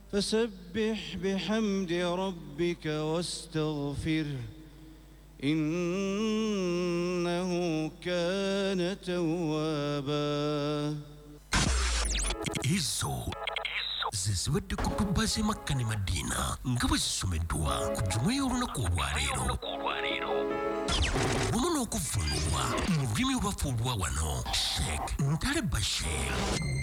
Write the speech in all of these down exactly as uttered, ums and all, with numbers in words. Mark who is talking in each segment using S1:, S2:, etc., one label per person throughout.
S1: فسبح بحمد ربك واستغفره إنه كان توابا.
S2: Izo ziziwedde ku ddubba z'e Makka ne Madiina nga bwe zisomeddwa ku Jumuiya y'olunaku olwaleero wamu n'okuvvuunulwa mu lulimi olwafuulwa wano Sheikh Ntale Bashir.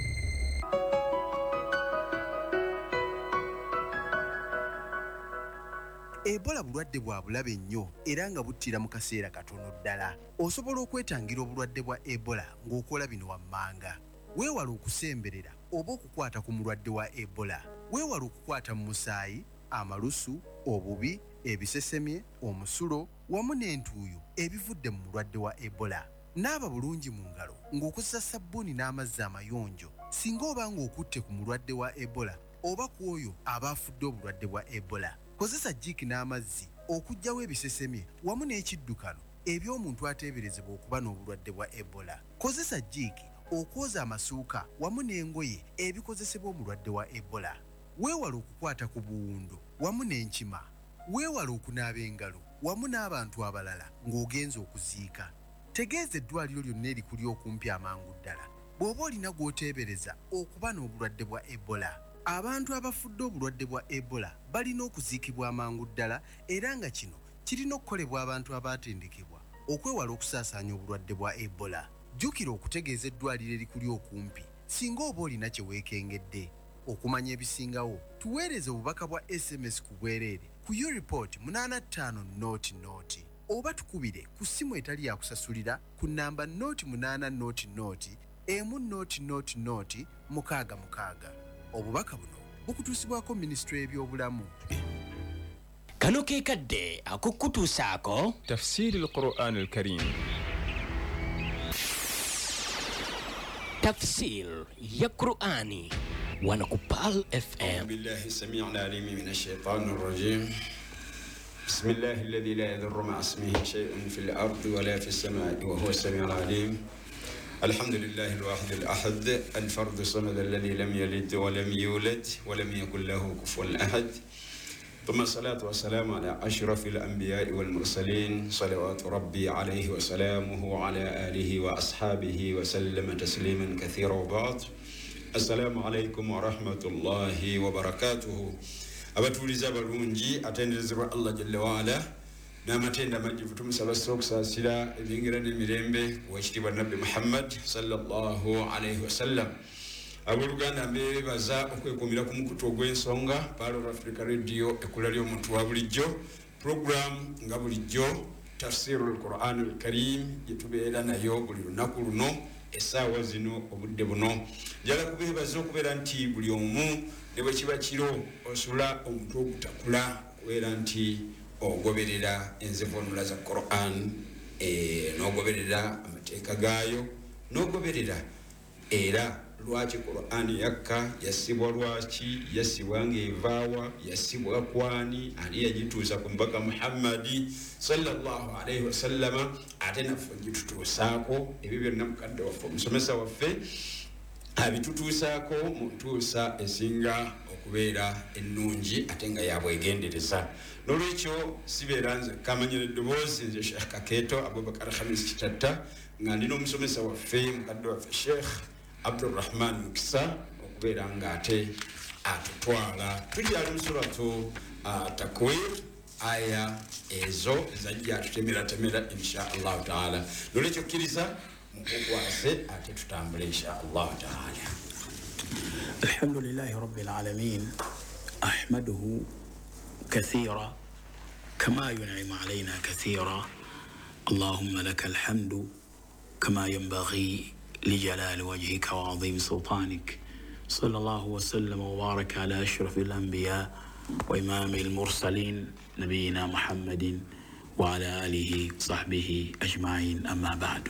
S3: Ebola bulwadde bwa bulabe nnyo era nga buttira mu kaseera katono ddala. Osobola okwetangira obulwadde bwa Ebola ng'okola bino wammanga. Weewala okusemberera oba okukwata ku mulwadde wa Ebola. Weewala okukwata mu musaayi, amalusu, obubi, ebisesemye, omusulo wamu n'entuuyo ebivudde mu mulwadde wa Ebola. Naaba bulungi mu ngalo ng'okozesa sabbuuni n'amazzi amayonjo singa oba ng'okutte ku mulwadde wa Ebola oba ku oyo aba afudde obulwadde bwa Ebola. Kozesa jjiiki n'amazzi okuggyawo ebisesemye wamu n'ekiddukano eby'omuntu ateeberezebwa okuba n'obulwadde bwa Ebola. Kozesa jjiiki okwoza amasuuka wamu n'engoye ebikozesebwa omulwadde wa Ebola. Weewala okukwata ku buwundo wamu n'enkima. Weewala okunaaba engalo wamu n'abantu abalala ng'ogenza okuziika. Tegeeza eddwaliro lyonna erikuli okumpi amangu ddala bw'oba olina gw'oteebereza okuba n'obulwadde bwa Ebola. Abantu abafudde obulwadde bwa Ebola balina okuziikibwa amangu ddala era nga kino kirina okukolebwa abantu abaatendekebwa okwewala okusaasaanya obulwadde bwa Ebola. Jjukira okutegeeza eddwaliro erikuli okumpi singa oba olina kye weekengedde. Okumanya ebisingawo tuweereze obubaka bwa S M S ku bwereere ku U-Report munaana ttaano nooti nooti oba tukubire ku ssimu etali yakusasulira ku nnamba nooti munaana nooti nooti emu nooti nooti nooti mukaaga mukaaga. Obubaka buno bukutuusibwako Minisitule y'ebyobulamu.
S2: Kano ke kadde akukutuusaako
S4: tafsiri al-Qur'an al-Karim.
S2: Tafsir ya Qur'ani wana ku Pal F M.
S5: Billahi samii'il 'aliim minash shaytaanir rajiim. Bismillahi alladhi la yadurru ma'a ismihi shay'un fil ardi wa la fis samaa'i wa huwa as-samii'ul 'aliim. الحمد لله الواحد الأحد الفرد الصمد الذي لم يلد ولم يولد ولم يكن له كفوا أحد ثم الصلاة والسلام على أشرف الأنبياء والمرسلين صلوات ربي عليه وسلامه وعلى آله وأصحابه وسلم تسليما كثيرا وبعد السلام عليكم ورحمة الله وبركاته. أبتولي برونجي أتنزل الله جل وعلا n'amatenda majjuvu tumusaba okusaasira ebyengera n'emirembe w'ekitiibwa Nabbi Muhammad sallallahu alayhi wasallam. Abooluganda mbeebaza okwekuumira ku mukutu ogw'ensonga Palo Africa Radio ekkula ly'omuntu wa bulijjo program nga bulijjo tafsirul Qur'an al-Karim gye tubeera nayo buli lunaku luno essaawa zino obudde buno. Njala kubeebaza okubeera nti buli omu ne bwe kiba kiro osula omuntu ogutakula kubeera nti ogoberera enzivunula za Qur'an e n'ogoberera amateeka gaayo n'ogoberera era lwaki Qur'an yakka yasibwa lwaki yasibwa ng'evaawa yasibwa kwani ani yagituusa ku mbaka Muhammadi sallallahu alayhi wasallama ate naffe gitutuusaako ebyo byonna mukadde waffe omusomesa waffe abitutuusaako mu ntuusa esinga okubeera ennungi ate nga yabwegendereza. Nolwekyo sibeera nze kamanyira eddoboozi nze Sheikh Kakeeto Abubakar Khamis Kitatta nga ndina omusomesa waffe mukadde waffe Sheikh Abdurrahman Mukisa okubeera ng'ate atutwala tulyali mu suratu Takwir aya ezo ezajja atutemeratemera insha Allah taala. Nolwekyo kkiriza mukukwase ate tutambule insha Allah taala.
S6: Alhamdulillahi rabbil alamin ahmaduhu كثيرا كما ينعم علينا كثيرا اللهم لك الحمد كما ينبغي لجلال وجهك وعظيم سلطانك صلى الله وسلم وبارك على أشرف الأنبياء وإمام المرسلين نبينا محمد وعلى آله وصحبه أجمعين أما بعد.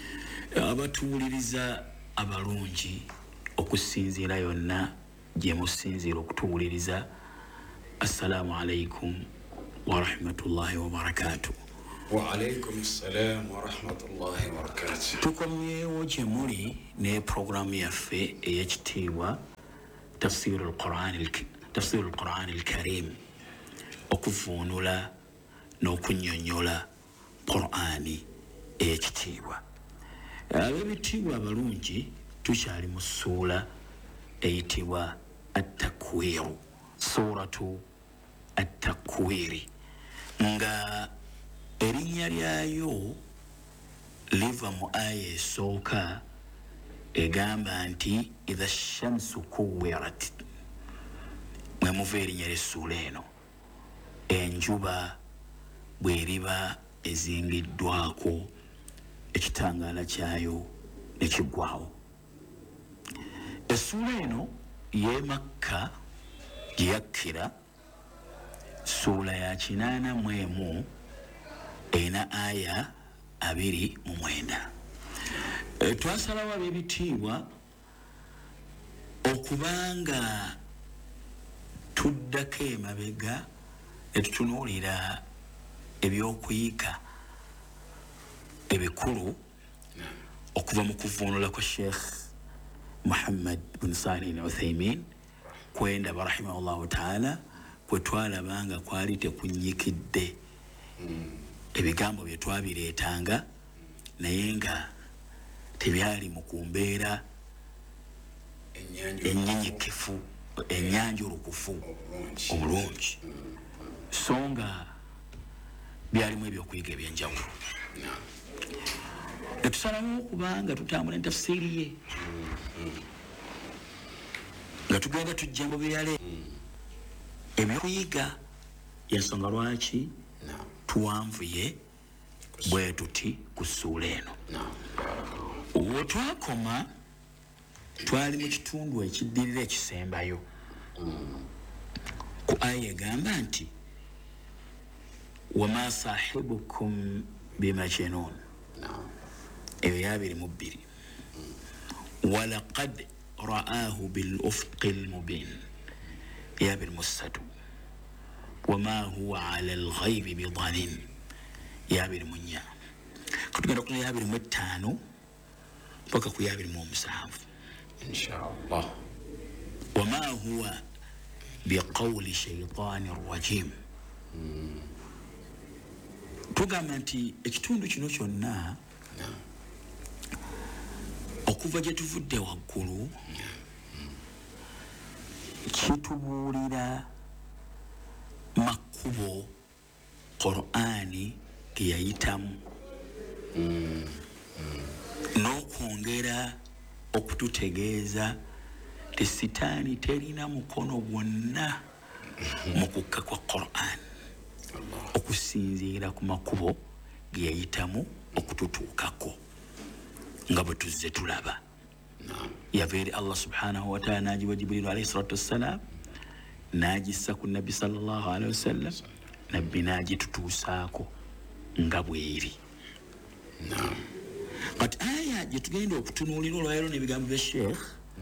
S6: أبتوليزا أبالونجي okusinziira yonna gye musinziira okutuwuliriza. Assalamu alaikum wa rahmatullahi wa barakatuh.
S5: Wa alaikum assalam wa rahmatullahi wa barakatuh.
S6: Tukomyewo gye muli ne programu yaffe ey'ekitiibwa tafsirul Qur'an tafsir al-Quran al-Karim okuvuunula n'okunnyonnyola Qur'ani ekitiibwa. Ab'ebitiibwa abalungi tukyali mu ssuula eyitibwa At-Takwiru, suratu At-Takwiri, nga erinnya lyayo liva mu aya esooka egamba nti idha shamsu kuwirat, mwe muva erinnya ly'essuula eno, enjuba bw'eriba ezingiddwako ekitangaala kyayo ne kiggwawo. Essuula eno y'e Makka gye yakkira, ssuula ya kinaana mu emu, erina aya abiri mu mwenda. E, twasalawo ab'ebitiibwa okubanga tuddako emabega ne tutunuulira ebyokuyiga ebikulu okuva mu kuvuunula kwa Sheikh Muhammad bin Salih al-Uthaymin kwendaba rahimahullahu ta'ala, kwe twalabanga kwali tekunyikidde ebigambo bye twabireetanga naye nga tebyali mu kumbeera ennyenyekefu, ennyanjulukufu obulungi, so nga byalimu ebyokuyiga ebyenjawulo. Netusalawo okubanga tutambula entafsiiri ye nga tugenda tujja mu byale ebyokuyiga, yensonga lwaki tuwanvuye bwe tuti ku ssuula eno. Olwo twakoma twali mu kitundu ekiddirira ekisembayo ku aya egamba nti wama sahibukum bimajnun, ebyo yabiri mu bbiri, walaqad ra'ahu bil ufqi almubin, yabiri mu ssatu, wama huwa ala alghaybi bidanin, yabiri mu nnya. Katugenda ku yabiri mu ttaano mpaka ku yabiri mu omusanvu inshallah. Wama huwa biqawli shaytani rajim. Tugamba nti ekitundu kino kyonna okuva gye tuvudde waggulu kitubuulira makubo Qur'ani ge yayitamu n'okwongera okututegeeza ti sitaani terina mukono gwonna mu kukka kwa Qur'an, okusinziira ku makubo ge yayitamu okututuukako nga bwe tuzze tulaba. Yava eri Allah subhanahu wa ta'ala n'agiwa Jibrilu alayhi salatu wassalam, n'agissa ku nabbi sallallahu alayhi wasallam, nabbi n'agitutuusaako nga bw'eri. Kati aya gye tugenda okutunuulira olwaleero n'ebigambo bya Sheikh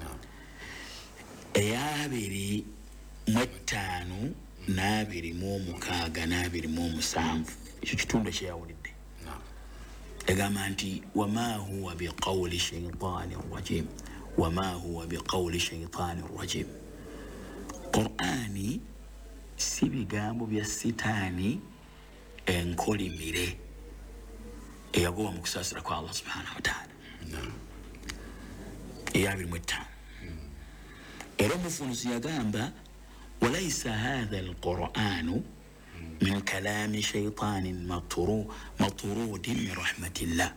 S6: eyabiri mu ttaano n'abiri mu omukaaga n'abiri mu omusanvu, ekyo kitundu ekyeyawulidde egamba nti wama huwa biqawli shaytani rajim, wama huwa biqawli shaytani rajim. Qur'ani si bigambo bya sitaani enkolimire eyagoba mu kusaasira kwa Allah subhanahu wa ta'ala. eyabiri mu ttaano. Era omufunuzi yagamba walaysa hadha alqur'anu min kalami shaytanin maturudin min rahmatillah.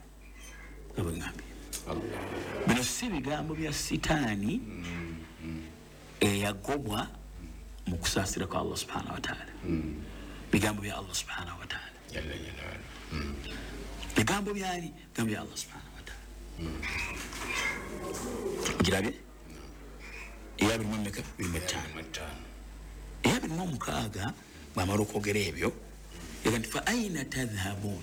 S6: Bino si bigambo bya sitaani eyagobwa mu kusaasira kwa Allah subhanahu wa ta'ala, bigambo bya Allah subhanahu wa ta'ala, bigambo byali bigambo bya Allah subhanahu wa ta'ala. Girabye eyabiri mu mmeka biri mu ttaano, eyabiri mu omukaaga bw'amala okwogera ebyo yaga nti fa aina tadhhabun,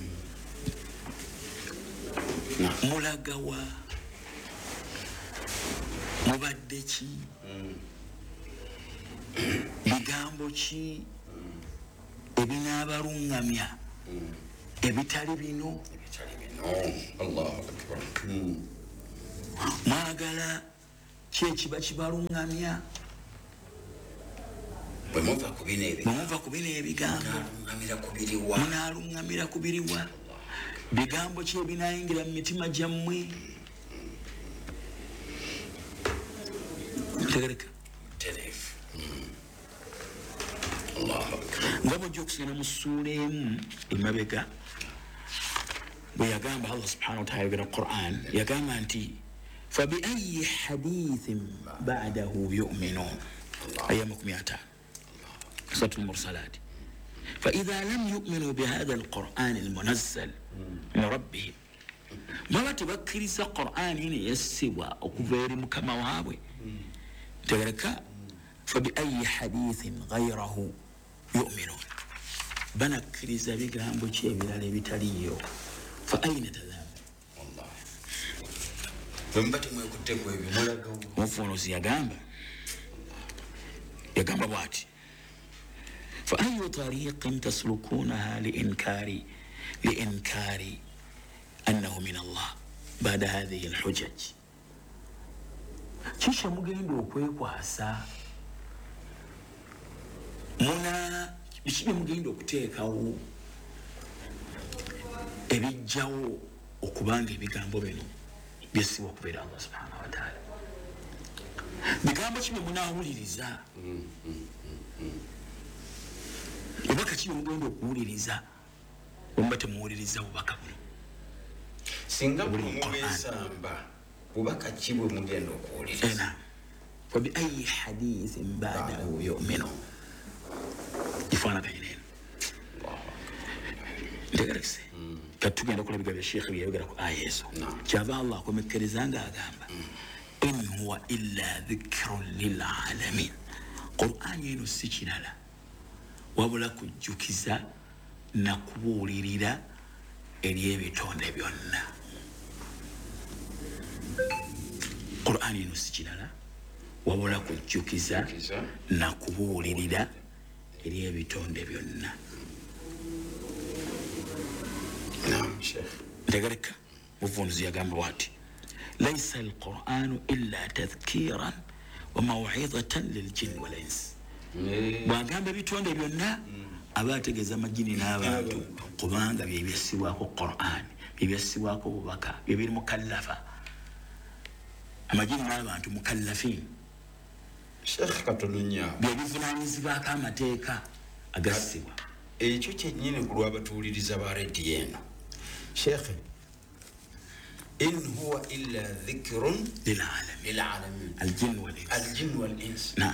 S6: mulagawa mubadde ki, bigambo ki ebinaabalungamya ebitali bino,
S5: Allahu akbar,
S6: mwagala ki ekiba kibalungamya
S5: bwemuva ku bino ebigambo
S6: bwemuva ku bino ebigambo
S5: munaalungamira ku biriwa
S6: munaalungamira ku biriwa bigambo ki ebinaayingira mu mitima gyammwe tegereka
S5: tereefu
S6: nga bwojja okusoma mu ssuula emu emabega bwe yagamba Allah subhanahu wa ta'ala ayogera Quran yagamba nti fabiayi hadithin ba'dahu yu'minun aya makumi ataano suratul mursalat فإذا لم يؤمنوا بهذا القرآن المنزل من ربهم ما تبكرز القرآن يسوى أكفير مكما وابي تغرك فبأي حديث غيره يؤمنون بنكرز بقام بشيء بلالي بتاليو فأين تذهب
S5: والله فمباتي ميكتكوا بمولغو
S6: مفونوس يقام يقام بواتي فأي طريق تسلكونها لإنكار لإنكار أنه من الله بعد هذه الحجج كيش مجندو كويكواسا منا بشي مجندو كتيكاو ebijjawo okubanga ebigambo bino byesibwa okubeera Allah subhanahu wa ta'ala bigambo kibe munaawuliriza obubaka kibe mugenda okuwuliriza wemba temuwuliriza bubaka buno
S5: singa mubesamba bubaka ki bwe mugenda okuwuliriza
S6: fabiayi hadithin ba'dahu yu'minu kifaanaganye neno ntegerekese kati tugenda kulabika bya sheekhe byayogera ku aya ezo kyava Allah akomekkereza ng'agamba in huwa illa dhikrun lilalamin Qur'an eno si kirala wabula kujjukiza na kubuulirira eri ebitonde byonna Qur'an eno si kirala wabula kujjukiza na kubuulirira eri ebitonde byonna
S5: نعم شيخ
S6: لذلك مفونز يقام بواتي ليس القرآن إلا تذكيرا وموعظة للجن والإنس وقام ببيتوان دي بيونا أباتك زمجيني ناباتو قبانغا بيبيسيواكو قرآن بيبيسيواكو ببكا بيبير مكلفة أما جيني ناباتو مكلفين
S5: شيخ كتولنيا
S6: بيبيفناني زباكا متيكا أغسيوا
S5: ekyo kyennyini ku lw'abatuuliriza ba rediyo eno sheekhe in huwa illa dhikrun lilalamin
S6: aljin walins
S5: aljin walins
S6: naam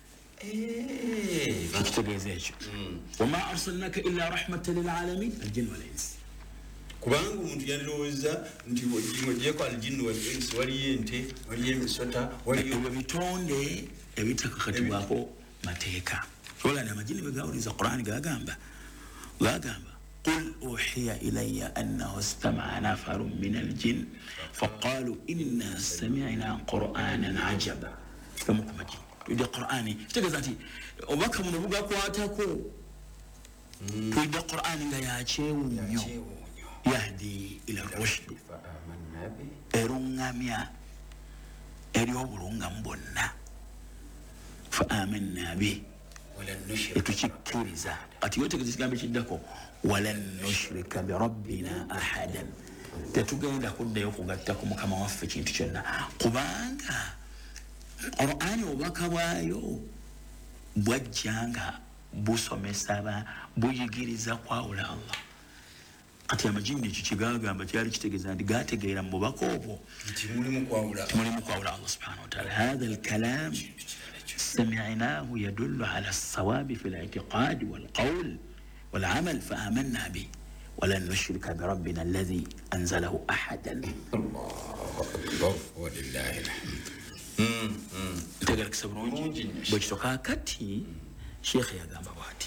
S6: kitegeeza ekyo wama arsalnaka illa rahmatan lilalamin aljin walins
S5: kubanga omuntu yalowooza nti ogyeko aljin walins waliyo ente waliyo emisota waliyo
S6: bitonde ebitakakatibwako mateeka olani amajini begawuliza Qur'an gagamba gagamba قل أوحي إلي أنه استمع نفر من الجن فقالوا إنا سمعنا قرآنا عجبا فمكم مجين يدي قرآني تقزاتي وبكم نبقى قواتكو يدي قرآني ياتشيو يهدي إلى الرشد إرنغاميا إريو برنغام فآمنا به etukikiriza ati yotegeza ekigambo ekiddako walan nushrika birabbina ahadan tetugenda kuddayo kugatta ku mukama waffe kintu kyonna kubanga Qur'ani obubaka bwayo bwajjanga busomesa buyigiriza kwawula Allah kati amajini ekyo kigagamba kyali kitegeeza nti gategeera mu bubaka obwo
S5: nti mulimu
S6: kwawula Allah subhanahu wa ta'ala hadha alkalam سمعناه يدل على الصواب في الاعتقاد والقول والعمل فآمنا به ولن نشرك بربنا الذي أنزله أحدا
S5: الله أكبر ولله الحمد
S6: تقول لك سبرونجي بجتوكا كتي شيخ يا غامبا واتي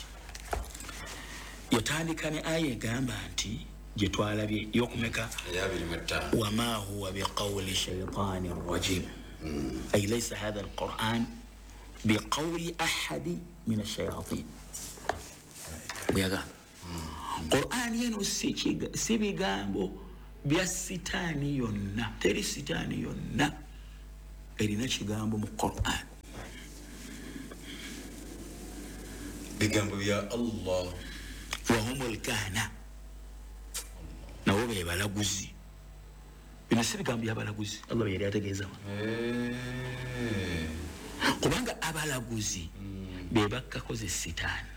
S6: يتالي كان آية غامبا أنتي جتوالا بي يوكمكا وما هو بقول شيطان الرجيم أي ليس هذا القرآن بقول أحد من الشياطين ويقال قرآن ينو سيبي قامبو بيستاني يونا تري ستاني يونا إلي نشي قامبو من قرآن
S5: bigambo bya Allah
S6: wahumul kahana nabo be balaguzi bino si bigambo by'abalaguzi Allah bye yali ategeeza kubanga abalaguzi be bakkakoze sitaani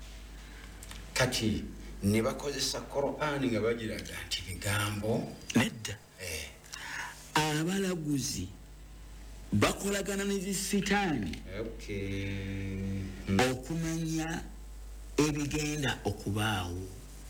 S5: kati ne bakozesa Qur'an nga bagiraga nti bigambo
S6: nedda abalaguzi bakolagana ne sitaani okumanya ebigenda okubaawo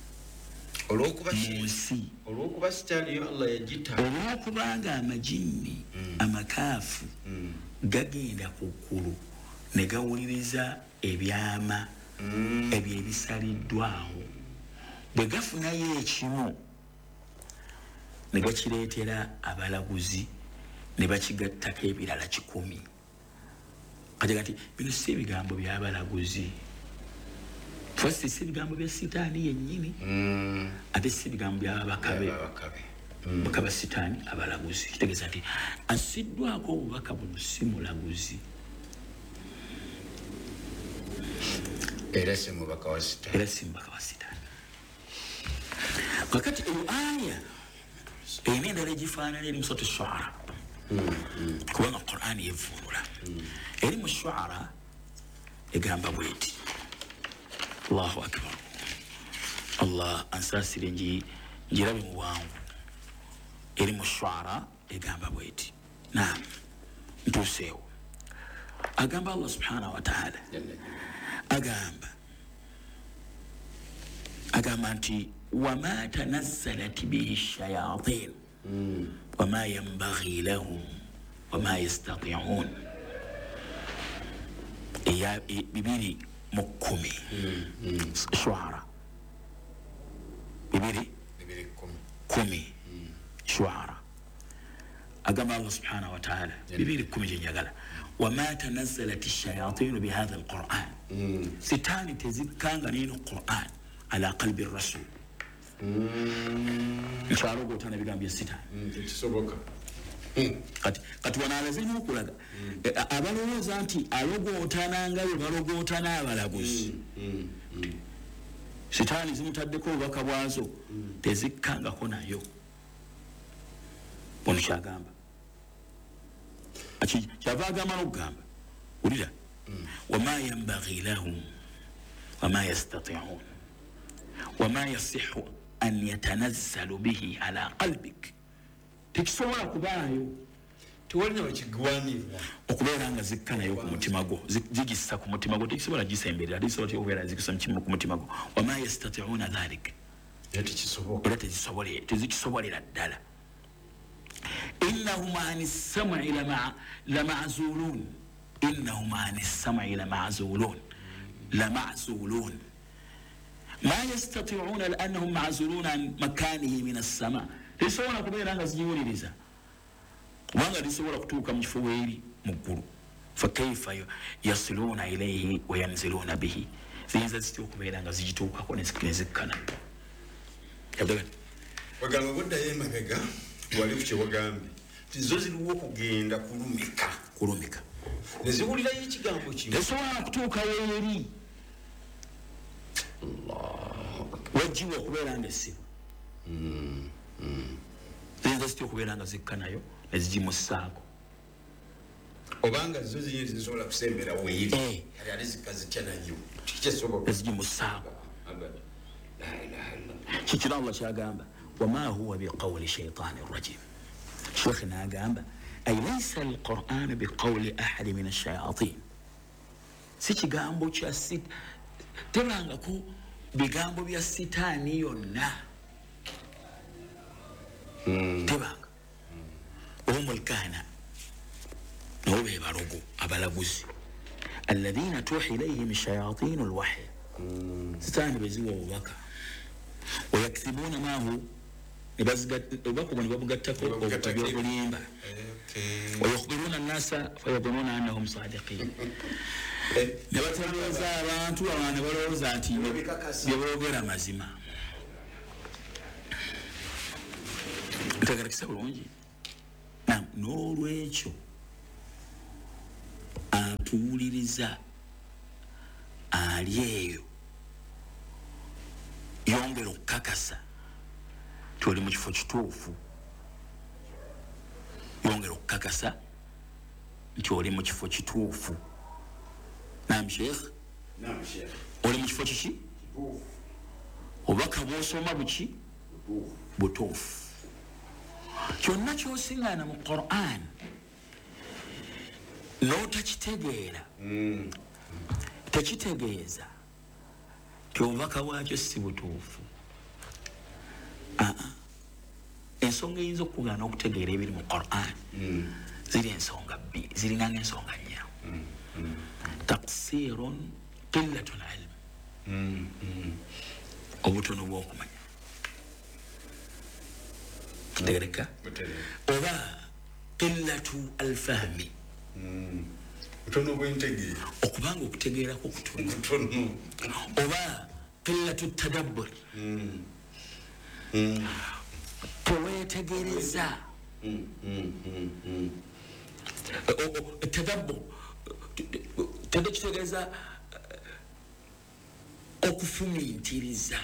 S6: munsi
S5: olwokuba sitaani yo Allah yagita
S6: olwokubanga amajinni amakaafu gagenda ku ggulu ne gawuliriza ebyama ebyo ebisaliddwawo bwe gafunayo ekimu ne gakireetera abalaguzi ne bakigattako ebirala kikumi kati kati bino si ebigambo by'abalaguzi fosi si ebigambo bya sitaani yennyini ate si ebigambo by'ababakabe bakaba sitaani abalaguzi kitegeeza nti asiddwako obubaka buno si mulaguzi
S5: era si mubaka wa sitaani
S6: era si mubaka wa sitaani kakati eyo aya eyina endala egifaanana eri mu suratu shuara kubanga Qur'ani yevuunula eri mu shuara egamba bweti Allahu akbar Allah ansaasire ngirabe mu bwangu eri mu shuara egamba bweti naam ntuuseewo agamba Allah subhanahu wa ta'ala agamba agamba nti wama tanazzalat bihi shayatin wama yanbaghi lahum wama yastati'un ya bibiri mukumi shuara bibiri
S5: bibiri
S6: kumi shuara agamba Allah subhanahu wa ta'ala bibiri kumi jenjagala wama tanazzalat ash-shayatin bihadha al-Qur'an sitani tezikanga nino Qur'an ala qalbi ar-rasul nchalogo tana bigambye sitani
S5: kisoboka
S6: kati kati wanalazima okulaga abalowooza nti alogootana nga bwe balogootana abalaguzi sitani zimutaddeko obubaka bwazo tezikkangako nayo ono kyagamba kyava agamba n'okugamba wulira wama yanbaghi lahum wama yastati'un wama yasihu an yatanazzalu bihi ala qalbik tekisobola kubaayo
S5: tewalina bakigwanirwa
S6: okubeera nga zikka nayo ku mutima gwo zigissa ku mutima gwo tekisobola gisemberera tekisobola okubeera zikissa ku mutima gwo wama yastati'una dhalik era tezikisobolera ddala innahum ani sam'i lama'zulun innahum ani sam'i lama'zulun lama'zulun ma yastati'una li'annahum ma'zulun an makanihi min as-sama' tesobola kubeera nga zijiwuliriza kubanga lisobola kutuuka mu kifo weeri mu ggulu fakaifa yasiluna ilayhi wa yanziluna bihi ziyinza zitya okubeera nga zigituukako nezikkana
S5: wagamba buddayo emabega wali ku kyewagambye nti zo ziriwo okugenda kulumika
S6: kulumika
S5: neziwulirayo ekigambo kimu
S6: tesobola kutuuka weeri wajjiwa okubeera nga essiba ziyinza zitya okubeera nga zikka nayo nezigimussaako
S5: obanga zo ziye zisobola kusembera weeri ali ali zikka zitya nayo kikyesoboka
S6: nezigimussaako kikira Allah kyagamba wama huwa biqawli shaitani rajim shekh nagamba ay laysa alquran biqawli ahadi min ash-shayatin si kigambo kya sit tebangako bigambo bya sitaani yonna tebanga omul kahana nabo be balogo abalaguzi alladhina tuhi ilayhim shayatin alwahy sitaani beziwa obubaka wayakthibuna maahu obubaka bwoni babugattako obyobulimba wayakhbiruna annasa fayadhununa annahum sadiqin ne batalowooza abantu abantu balowooza nti byeboogera mazima ntegeerekesa bulungi n'olwekyo atuwuliriza ali eyo yongera okukakasa tuli mu kifo kituufu yongera okukakasa nti oli mu kifo kituufu. Naam Sheikh,
S5: naam Sheikh,
S6: oli mu kifo kiki obubaka bw'osoma buki butuufu. Kyonna ky'osiŋŋaana mu Qur'an n'otakitegeera tekitegeeza ti obubaka bwakyo si butuufu. Ensonga eyinza okugaana okutegeera ebiri mu Qur'an ziri ensonga bbiri, zirina ng'ensonga nnya. Taqsirun qillatul ilm, obutono bw'okumanya kitegereka, oba qillatu alfahmi,
S5: butono bw'entegeera,
S6: okubanga okutegeerako kutono, oba qillatu tadabbur, teweetegereza. Tadabbur tadakitegeeza okufumiitiriza,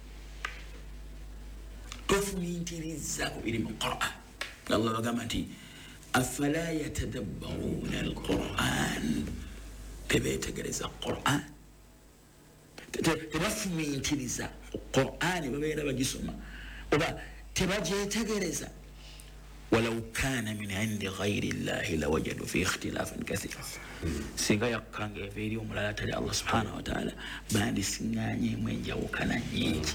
S6: tofumiitiriza ku biri mu Qur'an. Allah bagamba nti afala yatadabbaruna alquran, tebeetegereza Qur'an, tebafumiitiriza Qur'an, babeera bagisoma oba tebagyetegereza. ولو كان من عند غير الله لوجدوا فيه اختلافا كثيرا. singa yakanga everi omulala tali Allah subhanahu wa ta'ala bandisiŋŋaanye mu enjawukana nnyingi.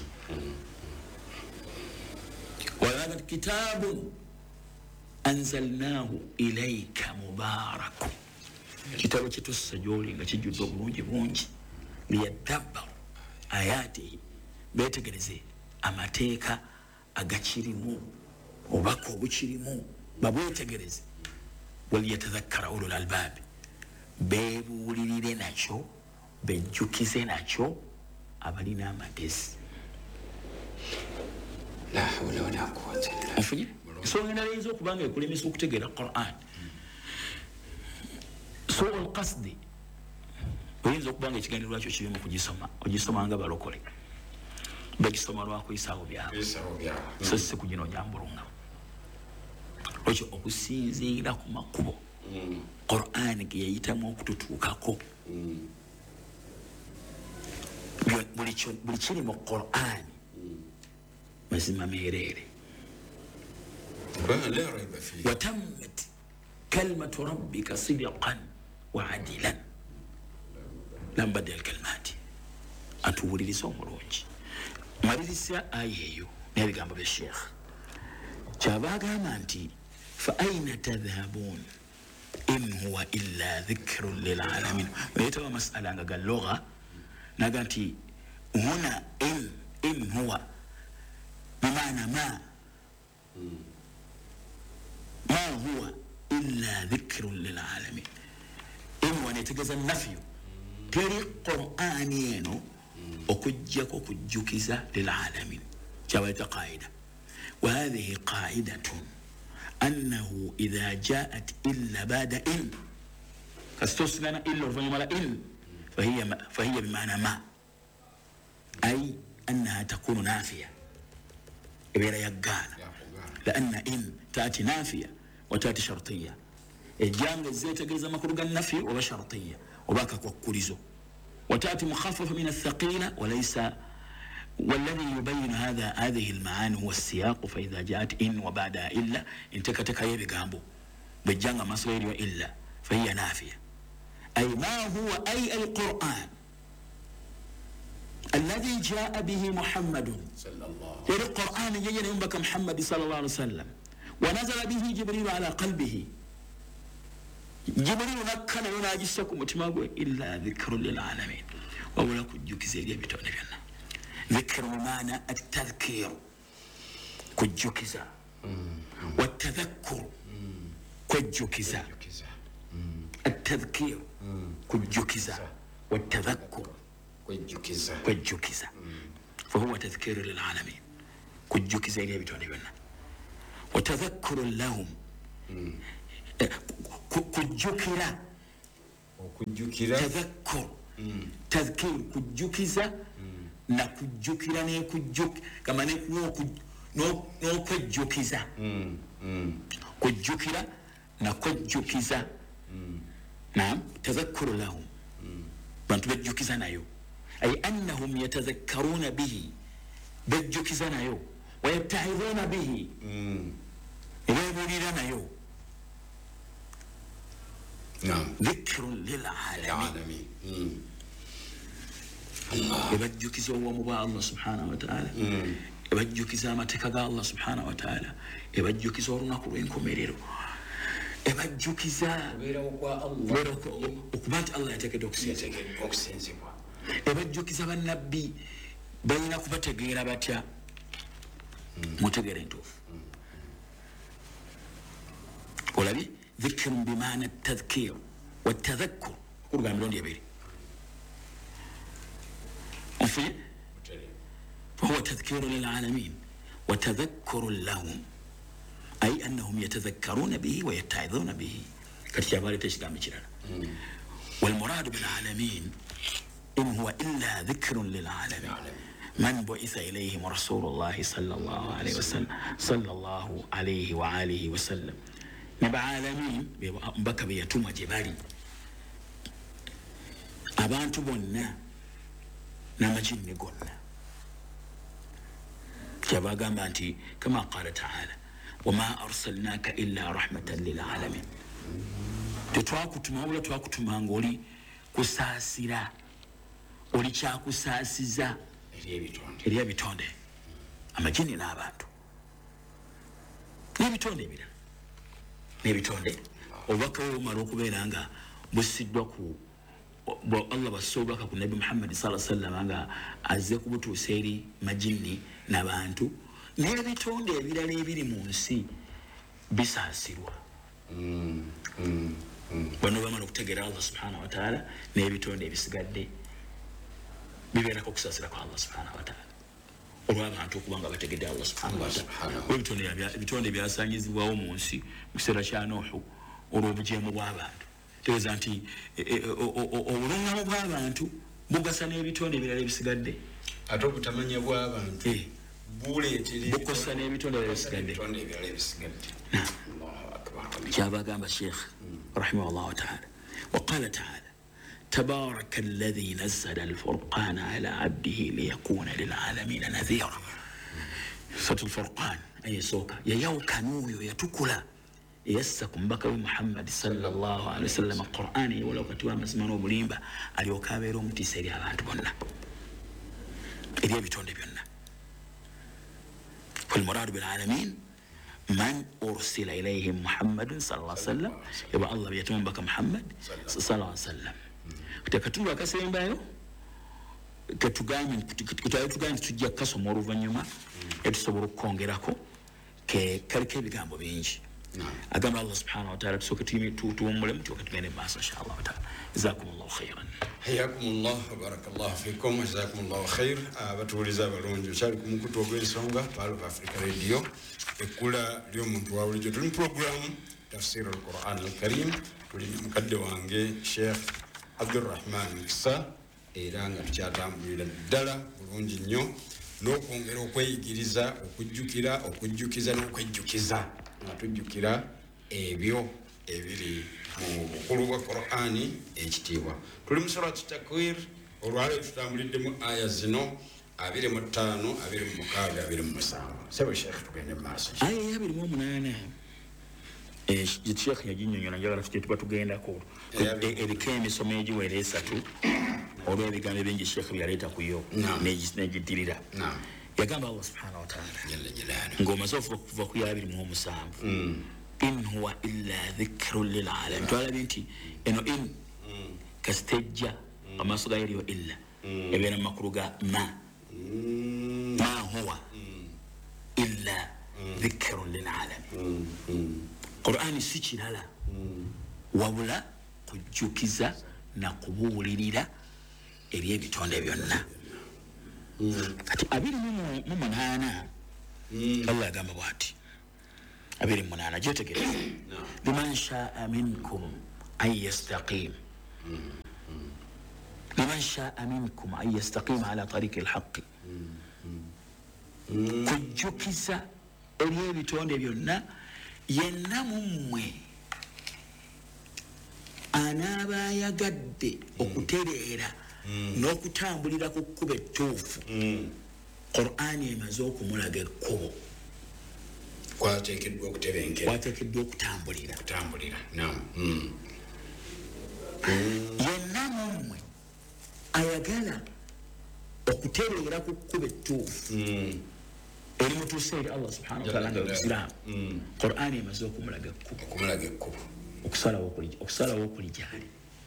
S6: وهذا كتاب أنزلناه إليك مبارك, kitabo kitussa gy'oli nga kijjudde obulungi bungi, liyadabbaru ayaatihi, beetegereze amateeka agakirimu, obubaka obukirimu babwetegereze. waliyatadhakkara ulul albab, beebuulirire nakyo bejjukize nakyo abalina amagezi.
S5: la hawla wala quwwata illa
S6: billah. Ensonga endala eyinza okubanga ekulemesa okutegeera Qur'an, suul qasdi, oyinza okubanga ekiganiro lwakyo kiri mu kugisoma, ogisoma nga balokole bagisoma lwakuyisaawo byabwe, so si kuginoonya mbulungamu. Lwekyo okusinziira ku makubo Qur'an ge yayitamu okututuukako, buli kiri mu Qur'an mazima meereere. watammat kalimatu rabbika sidqan wa adilan, lam badal kalimati, atuwuliriza omulungi. Maliriza aya eyo n'ebigambo bya Sheikh kyaba agamba nti fa aina tadhhabun in huwa illa dhikrun lilalamin. Wayitawa masala nga ga lugha naga nti huna in in huwa bimaana ma ma huwa illa dhikrun lilalamin. In wanetegeza nafyu teri Qur'ani eno okujjako kujjukiza lilalamin, kyabayita qaida. وهذه قاعدة أنه إذا جاءت إلا بعد إن فاستوصلنا إلا وفنمال إن فهي, فهي بمعنى ما، أي أنها تكون نافية إبيرا يقال، لأن إن تأتي نافية وتأتي شرطية. الجامل الزيت قرزة مكروقا النفي وبشرطية وباكا كوكوريزو، وتأتي مخففة من الثقيلة وليس. والذي يبين هذا هذه المعاني هو السياق. فإذا جاءت إن وبعدها إلا انتكتك يبي جامبو بجانغ مصير إلا فهي نافية، أي ما هو أي القرآن الذي جاء به محمد صلى الله عليه وسلم. القرآن يجي ينبك محمد صلى الله عليه وسلم ونزل به جبريل على قلبه. جبريل نكنا يناجسكم وتماغوا إلا ذكر للعالمين وولا كجوك زي بتونا بينا. ذكر معنى التذكير كجوكزا، والتذكر كجوكزا، التذكير كجوكزا والتذكر كجوكزا، فهو تذكير للعالمين كجوكزا اللي بتونا بينا. وتذكر لهم كجوكرا، تذكر tadhkir kujjukiza na kujjukira ne kujjuk kama ne ku no no kujjukiza kujjukira na kujjukiza naam tadhakkuru lahum bantu bajjukiza nayo ay annahum yatadhakkaruna bihi bajjukiza nayo wa yabta'iduna bihi yabulira nayo
S5: naam
S6: dhikrun lil alamin ebajjukiza obuwamu bwa Allah subhanahu wa ta'ala ebajjukiza amateeka ga Allah subhanahu wa ta'ala ebajjukiza olunaku lw'enkomerero ebajjukiza okuba nti Allah yateekedde okusinzibwa ebajjukiza bannabbi balina kubategeera batya mutegeere entuufu olabye dhikirun bimaana tadhkir watadhakkur kulugamba mirundi ebiri وفي فهو تذكير للعالمين وتذكر لهم أي أنهم يتذكرون به ويتعظون به كالشعبالي تشتام جلال والمراد بالعالمين إن هو إلا ذكر للعالمين من بعث إليهم رسول الله صلى الله عليه وسلم صلى الله عليه وآله وسلم نبع عالمين بك بيتم جبالي أبان تبونا namajini gonna kyabagamba nti kama qala ta'ala wama arsalnaka illa rahmatan lil alamin tetwakutuma wala twakutuma ngoli kusaasira oli kyakusaasiza eri ebitonde amajini n'abantu n'ebitonde ebirala n'ebitonde obubaka obumala okubeera nga busiddwa ku bo Allah basobaka ku Nabi Muhammad sallallahu alaihi wasallam nga azze kubutuusa eri majini n'abantu n'ebitonde ebirala ebiri mu nsi bisaasirwa bano bamala okutegeera Allah subhanahu wa ta'ala n'ebitonde ebisigadde bibeerako okusaasira kwa Allah subhanahu wa ta'ala olw'abantu okuba nga bategedde Allah subhanahu wa ta'ala ebitonde byasangizibwawo mu nsi mu kiseera kya Nuhu olw'obujeemu bw'abantu tegeeza nti obulungamu bw'abantu bugasa n'ebitonde ebirala ebisigadde
S5: ate obutamanya bw'abantu buleetera
S6: bukosa n'ebitonde ebirala ebisigadde kyabagamba Sheikh rahimahullahu ta'ala وقال تعالى تبارك الذي نزل الفرقان على عبده ليكون للعالمين نذيرا سورة الفرقان أي سوكا ييوكا نويو يتكلا يسكم بك محمد صلى الله عليه وسلم القرآن ولو كتوا مسمانو بليمبا اليوكابيرو متسيري abantu bonna eri ebitonde byonna والمراد بالعالمين من أرسل إليهم محمد صلى الله عليه وسلم يبقى الله بيتم بك محمد صلى الله عليه وسلم كتكتلوا كسيم بايو كتغامن كتغامن تجي كسم ورفنيما يتصبروا كونغراكو كالكي بيغامبو بينجي أقام الله سبحانه وتعالى تسوك تيمي توتو ومولم توك تغني باس إن شاء الله وتعالى جزاكم الله خيرا
S5: حياكم الله وبارك الله فيكم وجزاكم الله خير بتوليزا بالونجو شاركم كتو بينسونغا بالو أفريكا راديو ekula lyo muntu wa bulijjo tuli program tafsir al-Quran al-Karim tuli mukadde wange Sheikh Abdurrahman Kisa era nga tukyatambulira ddala bulungi nnyo n'okwongera okweyigiriza okujjukira okujjukiza n'okwejjukiza nga tujjukira ebyo ebiri mu bukulu bwa Qur'ani ekitiibwa tuli mu surat Takwir olwaleero tutambuliddemu aya zino abiri mu ttaano abiri mu mukaaga abiri mu musanvu sebo Sheikh tugende mu maaso
S6: aya abiri mu munaana eh Sheikh yaginnyonnyola njagala tujje tuba tugendako eriko emisomo egiwera esatu olwo ebigambo bingi Sheikh byaleeta ku yo n'egiddirira yagamba Allah subhanahu wa ta'ala ng'omaze okuva ku abiri mu musanvu in huwa illa dhikrun lil alamin twalabye nti eno in kasitejja amaaso ga yaliyo illa ebeera mu makulu ga ma ما هو إلا ذكر للعالمين قرآن سيكي لا وولا كجوكيزا نقبول للا إليه بتوند بيونا كتي أبير ممن هانا الله قام بواتي أبير من هانا جيتك لمن شاء منكم أن يستقيم liman shaa minkum an yastaqima ala tariqi alhaqi kujjukiza eri ebitonde byonna yenna mummwe anaaba ayagadde okutereera n'okutambulira ku kkubo ettuufu Qur'ani emaze okumulaga ekkubo
S5: kwateekeddwa okutebenkera
S6: kwateekeddwa okutambulira
S5: kutambulira naam
S6: yenna mummwe ayagala okutereera ku kkubo ettuufu eri mutuuse eri Allah subhanahu wa ta'ala nga musiraamu Qur'ani emaze okumulaga ekkubo
S5: okumulaga ekkubo
S6: okusalawo okulijaali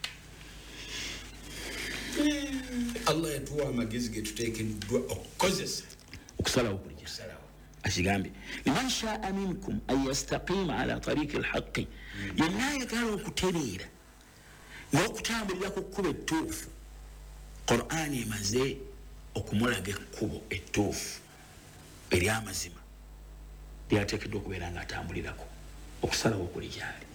S5: Allah yatuwa amagezi ge tuteekeddwa okukozesa
S6: okusalawo okulijaali akigambye liman shaa minkum an yastaqima ala tariqi alhaqi yenna ayagala okutereera n'okutambulira ku kkubo ettuufu Qur'ani emaze okumulaga ekkubo ettuufu ery'amazima lyateekeddwa okubeera ng'atambulirako okusalawo okulijaali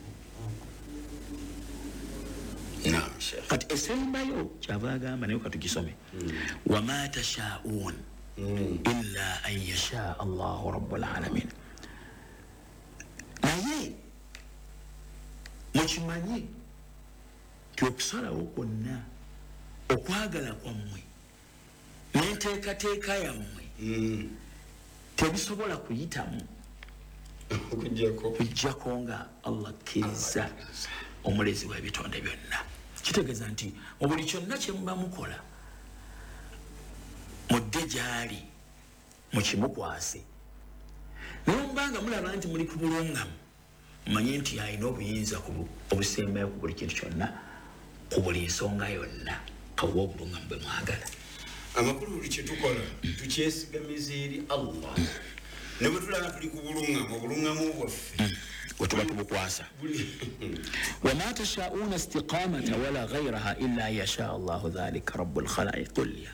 S5: naam sheikh
S6: kati esembayo kyava agamba naye katugisome wama tashaa'un illa an yasha Allahu rabbul alamin naye mukimanyi ti okusalawo kwonna okwagala kwammwe n'enteekateeka yammwe tebisobola kuyitamu kujjako nga Allah akkiriza omulezi w'ebitonde byonna kitegeeza nti mu buli kyonna kye muba mukola mudde gy'ali mukimukwase naye mubanga mulaba nti muli ku bulungamu mumanye nti alina obuyinza obusembayo ku buli kintu kyonna ku buli nsonga yonna kawuba obulungamu bwe mwagala
S5: amakulu buli kye tukola tukyesigamiza eri Allah ne bwe tulaba tuli ku bulungamu obulungamu bwaffe
S6: wetuba tubukwasa wama tashauna istiqamata wala ghayraha illa yasha Allahu dhalika rabbul khalaiq kulliha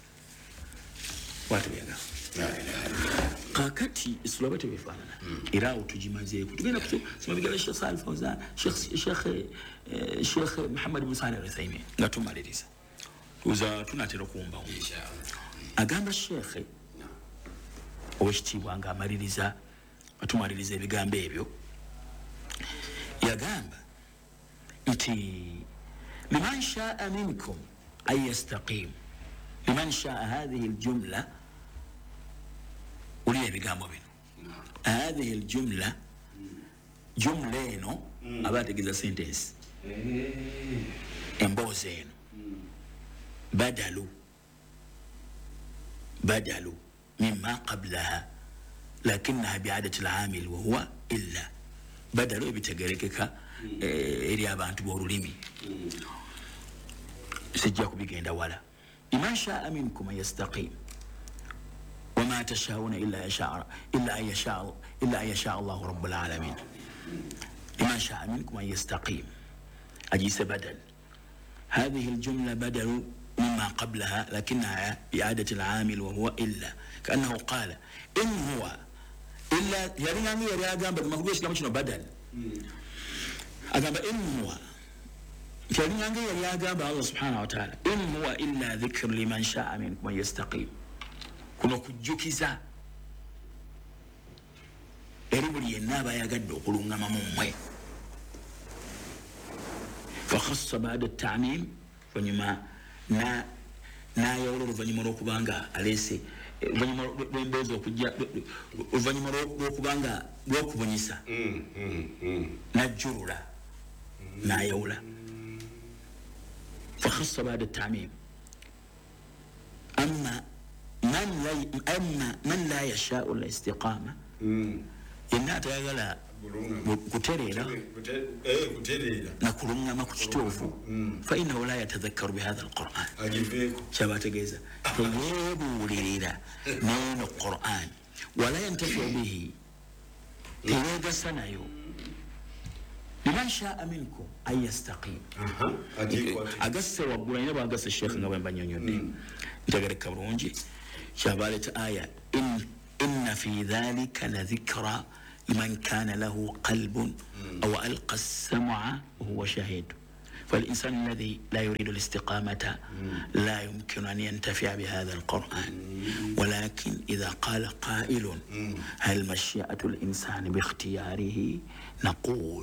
S6: watu byaga kakati isulaba tebifaanana era otugimazeeko tugenda kusoma bigala Sheikh Salih Fawzan Sheikh Sheikh Sheikh Muhammad bin Salih al-Uthaymeen nga tumaliriza tuza tunatera kuwumbawo agamba Sheikh owekitiibwa nga amaliriza atumaliriza ebigambo ebyo yagamba nti liman shaa minkum an yastaqim liman shaa hadhihi aljumla uli ebigambo bino hadhihi aljumla jumla eno aba ategeeza sentence emboozi eno badalu badalu mimma qablaha lakinaha biadati alamil wahuwa illa badalu ebitegerekeka eri abantu b'olulimi sijja kubigenda wala liman shaa minkum an yastaqim wama tashauna illa yasha illa an yasha illa an yasha Allahu rabbul alamin liman shaa minkum an yastaqim ajise badal هذه الجملة بدل مما قبلها لكنها بإعادة العامل وهو إلا كأنه قال إن هو إلا يعني أني يا جنب ما قلتش كم شنو بدل أجنب إن هو يعني أني يا جنب الله سبحانه وتعالى إن هو إلا ذكر لمن شاء منكم يستقيم كنا كجوكيزا eribuli yenaba yagadde okulungama mu mmwe فخص بعد التعميم فنما نا نا يولو فنما روكبانغا أليسي فنما روكبانغا كجا فنما روكبانغا روكبانيسا نجرلا نا يولا فخص بعد التعميم أما من لا أما من لا يشاء الاستقامة ينات يغلا kuterera na kulungama ku kituufu fa innahu la yatadhakkaru bihadha alquran kyabategeeza teyebuulirira neno quran wala yantafiu bihi teyegasa nayo liman shaa minkum an yastaqim agasse waggula ina bagassa sheekh nga bwe mbanyonyodde ntegereka bulungi kyabaleeta aya inna fi dhalika la dhikra لمن كان له قلب أو ألقى السمع وهو شهيد فالإنسان الذي لا يريد الاستقامة لا يمكن أن ينتفع بهذا القرآن. ولكن إذا قال قائل هل مشيئة الإنسان باختياره نقول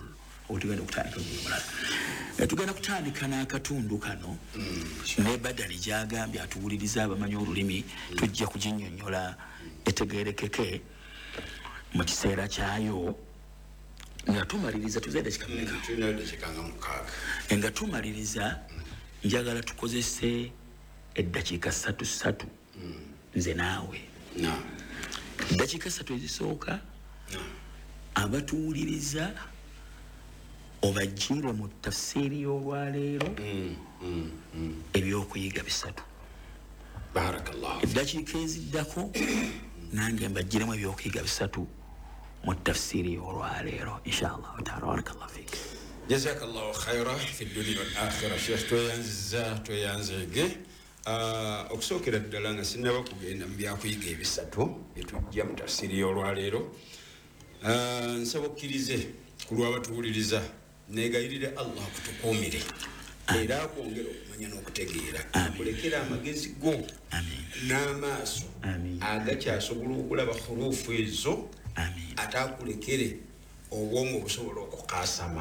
S6: tugenda kutandika n'akatundu kano ne badali gyagambye atuwuliriza abamanyi olulimi tujja kuginnyonnyola etegeerekeke mu kiseera kyayo nga tumaliriza tuzaide kikameka nga tumaliriza njagala tukozese eddakiika ssatu ssatu nze naawe eddakiika ssatu ezisooka abatuwuliriza obajjire mu tafsiri y'olwaleero ebyokuyiga bisatu.
S5: Barakallahu.
S6: Eddakiika eziddako nange mbajjiremu ebyokuyiga bisatu mu tafsiri y'olwaleero inshallah taala. Barakallahu fik.
S5: Jazakallahu khaira fi dunya wal akhirah. Sheikh toyanza toyanzege okusookera ddala nga sinaba kugenda mu byakuyiga ebisatu byetujja mu tafsiri y'olwaleero. Nsaba okkirize ku lw'abatuwuliriza negayirire Allah kutukuumire era akwongera okumanya n'okutegeera akulekera amagezi go n'amaaso agakyasobola okulaba huruufu ezo ate akulekere obwongo obusobola okukaasama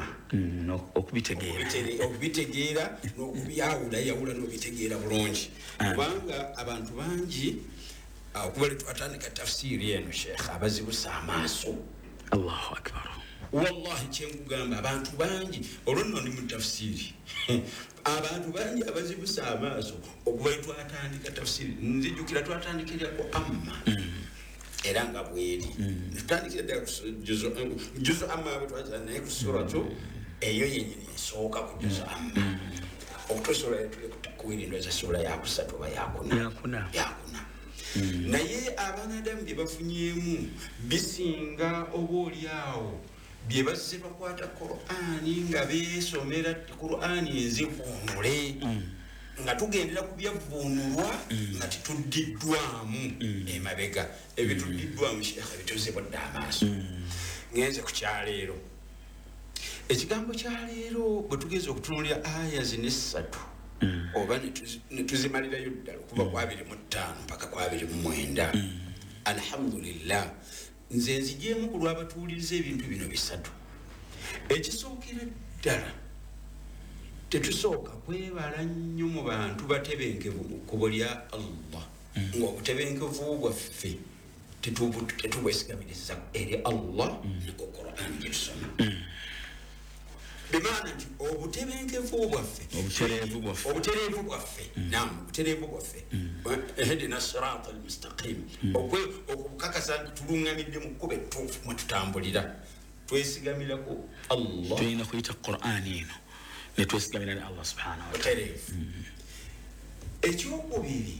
S5: okubitegeera n'okubyawula yawula n'obitegeera bulungi kubanga abantu bangi okuba le twatandika tafsiri eno sheekh abazibusa amaaso.
S6: Allahu akbar.
S5: Wallahi kyengugamba abantu bangi olwonno ndi mu tafsiri abantu bangi abazibusa amaaso okuba twatandika tafsiri nzijukira twatandikira ku amma era nga bweri tutandikira ddala juzu amma bwetwaza naye ku suratu eyo yenyini esooka ku juzu amma okutosobola tuli kuwirindwa za sura yakusatu oba yakuna yakuna naye abanadamu bye bafunyemu bisinga oba oliawo bye bazze bakwata Qur'ani nga beesomera Qur'ani enzivuunule nga tugendera ku byavvuunulwa nga tetuddiddwamu emabega ebituddiddwamu sheekha bituzibwadde amaaso. Ngenze ku kyaleero ekigambo kyaleero bwe tugeze okutunuulira aya zino essatu oba netuzimalirayo ddala okuva ku abiri mu ttaano mpaka ku abiri mu mwenda. Alhamdulillah nze nzigyemu ku lw'abatuwuliriza ebintu bino bisatu. Ekisookera ddala tetusooka kwebala nnyo mu bantu batebenkevu mu kkubo lya Allah ng'obutebenkevu bwaffe tetubwesigamiriza eri Allah ne ku Qur'ani gye tusoma. Bimaana nti obutebenkevu bwaffe obutereevu bwaffe nam obutereevu bwaffe ihdina sirata almustaqim okukakasa nti tuluŋŋamidde mu kkubo ettuufu mwe tutambulira twesigamira ku Allah.
S6: Tulina kuyita Qur'ani eno ne twesigamira ne Allah subhanahu wa ta'ala.
S5: Ekyokubiri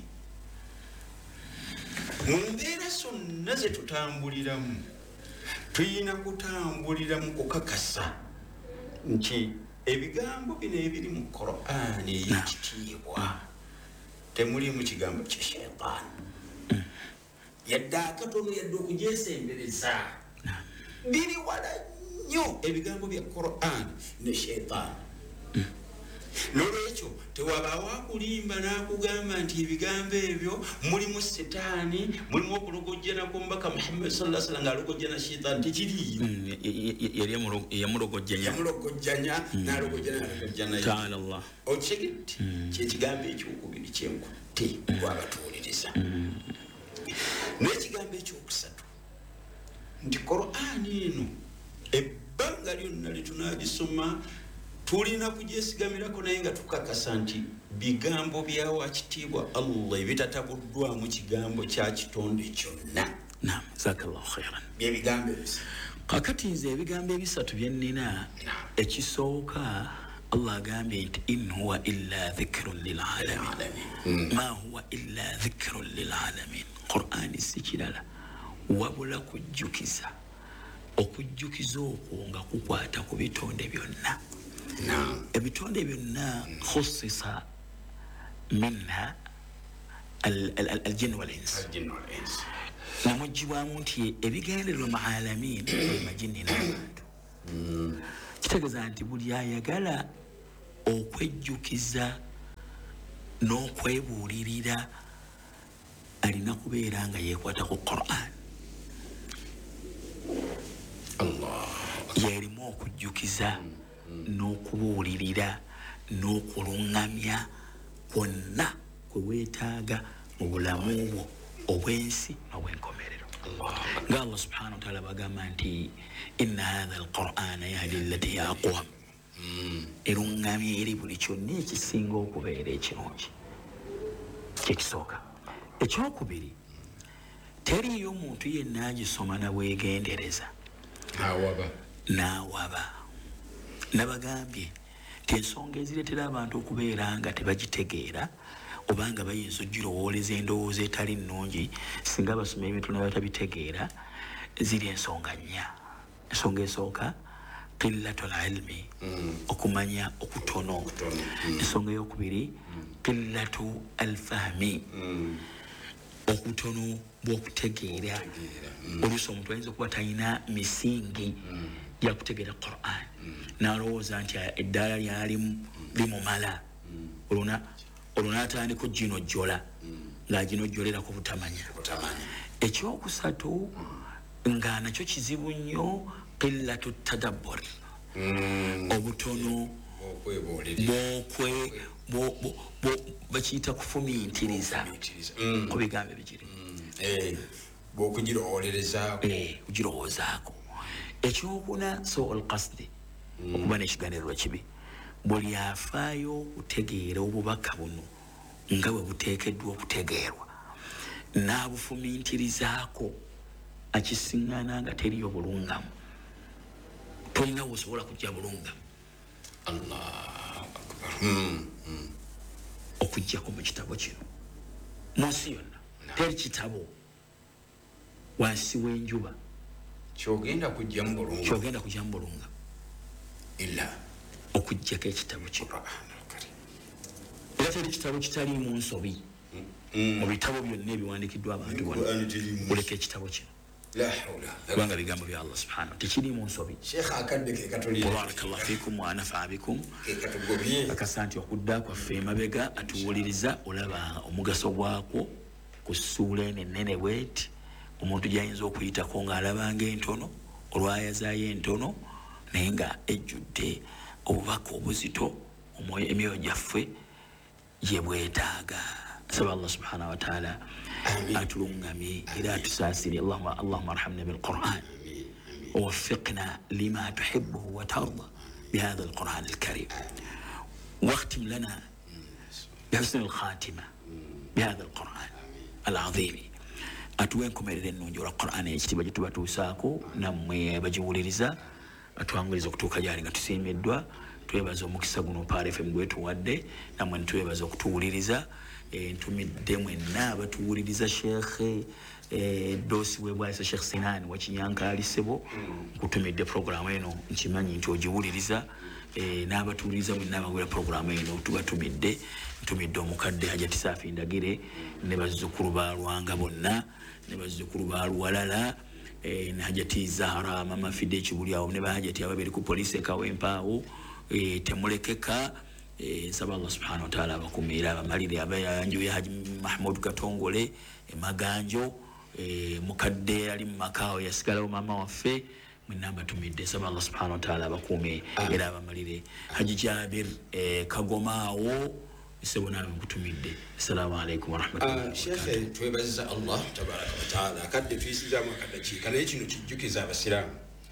S5: mu mbeera zonna ze tutambuliramu tulina kutambulira mu kukakasa nti ebigambo bino ebiri mu Qur'ani ey'ekitiibwa temulimu kigambo kya sheitaani yadde akatono yadde okugyesembereza biri wala nnyo ebigambo bya Qur'ani ne sheitaani. N'olwekyo tewabaawo akulimba n'akugamba nti ebigambo ebyo mulimu setaani mulimu okulogojjana ku mbaka Muhammad sallallahu alaihi wasallam ng'alogojjana sheitaani tekiriiyo.
S6: yamulogojjanya
S5: yamulogojjanya n'alogojjana n'alogojjana
S6: ta'ala Allah.
S5: Okitegedde kyekigambo ekyokubiri kyenkutte lw'abatuwuliriza. N'ekigambo ekyokusatu nti Qur'ani eno ebbanga lyonna lye tunaagisoma tulina kugyesigamirako naye nga tukakasa nti bigambo bya wakitiibwa Allah ebitatabuddwamu kigambo kya kitonde kyonna.
S6: Naam, jazakallahu khairan.
S5: Bye bigambo ebisa.
S6: Kakati nze ebigambo ebisatu bye nnina ekisooka Allah agambye nti in huwa illa dhikrun lil alamin. Ma huwa illa dhikrun lil alamin. Qur'ani si kirala wabula kujjukiza. Okujjukiza okwo nga kukwata ku bitonde byonna. ebitonde byonna khussisa minha al-jinn wal-ins. namugibwamu nti ebigendererwa mu alamin majini n'abantu. Kitegeeza nti buli ayagala okwejjukiza n'okwebuulirira alina kubeera nga yeekwata ku Qur'an.
S5: Allah
S6: yeerimu okujjukiza n'okubuulirira n'okulungamya kwonna kwe weetaaga mu bulamu bwo obwensi n'obwenkomerero. nga Allah subhanahu wa ta'ala bagamba nti inna hadha alqur'ana yahdi allati hiya aqwam. erungamya eri buli kyonna ekisinga okubeera ekirungi. kyekisooka. ekyokubiri, teriyo omuntu yenna agisoma nabwegendereza
S5: awaba
S6: n'awaba. nabagambye ti ensonga ezireetera abantu okubeera nga tebagitegeera oba nga bayinza ogirowooleza endowooza etali nnungi singa basoma ebintu naye batabitegeera ziri ensonga nnya. ensonga esooka qillatul ilmi, okumanya okutono. ensonga eyokubiri qillatu alfahmi, okutono bw'okutegeera. oluusi omuntu ayinza okuba talina misingi gyakutegeera Qur'an n'alowooza nti eddaala lyalimu limumala oluna olunatandika ginojjola ng'aginojjolera ku butamanya. ekyokusatu nga nakyo kizibu nnyo qillatu tadabbur, obutono bwokwe bakiyita kufumiintiriza ku bigambo ebigiri
S5: bw'okugirowoolerezaako
S6: ogirowoozaako. ekyokuna so olqasdi, okuba n'ekiganirwa kibi. buli afaayo okutegeera obubaka buno nga bwe buteekeddwa okutegeerwa n'abufumiintirizaako akisiŋŋaana nga teriyo bulungamu, tolina wosobola kujja bulungamu.
S5: Allahu akbar.
S6: okujjako mu kitabo kino mu nsi yonna teri kitabo wansi w'enjuba
S5: kyogenda kujjamu bulunga
S6: kyogenda kujjamu bulunga
S5: illa
S6: okujjako ekitabo kino. era teri kitabo kitaliimu nsobi mu bitabo byonna ebiwandiikiddwa abantu bonna oleka ekitabo kino
S5: la hawla
S6: kubanga bigambo bya Allah subhanahu tekiriimu nsobi.
S5: Sheikh akadde ke katolira
S6: barakallahu fikum wa nafa'a bikum.
S5: ke katugobye
S6: akasanti okudda kwaffe emabega atuwuliriza olaba omugaso gwako ku ssuula eno ennene bweti omuntu gyayinza okuyitako ng'alaba ng'entono olwayazaayo entono naye nga ejjudde obubaka obuzito emyoyo gyaffe gye bwetaaga. saba Allah subhanahu wa ta'ala atulungamye era atusaasire. Allahumma Allahumma arhamna bil Qur'an ووفقنا لما تحبه وترضى بهذا القرآن الكريم واختم لنا بحسن الخاتمة بهذا القرآن العظيم. atuwenkom erera ennungi olwa Qur'an ekitiibwa gye tuba tuusaako nammwe bagiwuliriza atuwanguriza okutuuka gyali nga tusiimiddwa. twebaza omukisa guno Paara F M gwetuwadde nammwe netwebaza okutuwuliriza. ntumidde mwenna abatuwuliriza Sheikh dosi webwayisa Sheikh Sinani wakinyankali sebo nkutumidde programu eno nkimanyi nti ogiwuliriza n'abatuwuliriza mwenna abawulira programu eno tubatumidde. ntumidde omukadde Hajati Saafi Ndagire ne bazzukulu ba Lwanga bonna ne bazzukulu ba Luwalala ne Hajati Zahara Mama Fide Kibulyawo ne bahajati ababiri ku poliisi ekawempaawo. temulekeka. nsaba Allah subhanahu wa ta'ala abakuumira abamalire abayanju ya Haji Mahmud Katongole emaganjo mukadde ali mu makaawo yasigalawo maama waffe mwenna abatumidde. nsaba Allah subhanahu wa ta'ala abakuume era abamalire. Haji Jabir Kagomaawo sebo naawe nkutumidde. Assalamu alaikum warahmatullahi.
S5: Sheikh twebaza Allah tabaraka wa ta'ala akadde tuyisizaamu akadakiika naye kino kijjukiza abasiraamu.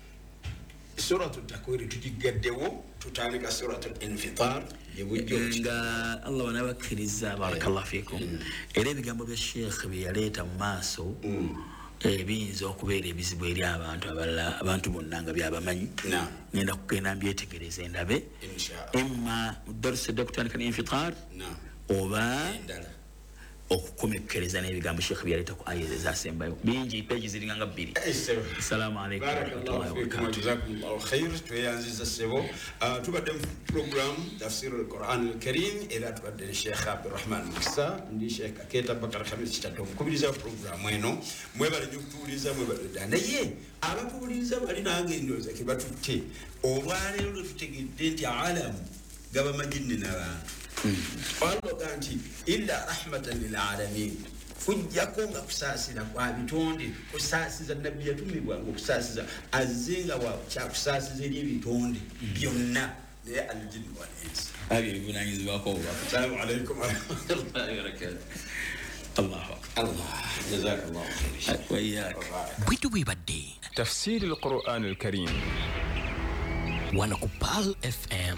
S5: suratu takwiri tugigaddewo tutandika suratu infitar
S6: nga Allah wanabakkiriza barakallahu fikum. era ebigambo bya Sheikh bye yaleeta mu maaso biyinza okubeera ebizibu eri abantu abalala abantu bonna nga byabamanyi. ngenda kugenda mbyetegereza endabe emma darsa dokutandika ne infitar oba okukomekkereza n'ebigambo Sheikh byaleeta ku aya ezasembayo bingi peegi ziringa nga bbiri. Assalamu alaikum warahmatullahi wabarakatuh.
S5: jazakumullahu khair. tweyanziza sebo tubadde mu program tafsir al-Quran al-Karim era tubadde ne Sheikh Abdurrahman Mukisa ndi Sheikh Aketa Bakar Khamis kitadde okukubiriza programu eno mwebale nnyo okutuwuliriza mwebale dda naye abatuwuliriza bali nange endowooza ke batutte olwaleero lwe tutegedde nti alamu gaba majinni n'abantu Allah nti illa rahmatan lil alamin kujjako nga kusaasira kwa bitonde kusaasiza nabbi yatumibwa okusaasiza azenga wa kyakusaasiza eri ebitonde byonna naye aljinni wal insi
S6: abi bibunanyizibwa ko
S5: assalamu alaykum wa rahmatullahi wa barakatuh Allah Allah jazakallahu khairan
S6: wa iyyak
S2: bwitu bwibadde
S4: تفسير القرآن الكريم
S2: wanakupal F M.